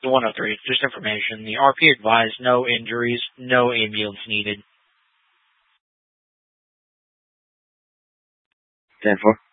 The 103, just information. The RP advised no injuries, no ambulance needed. 10-4.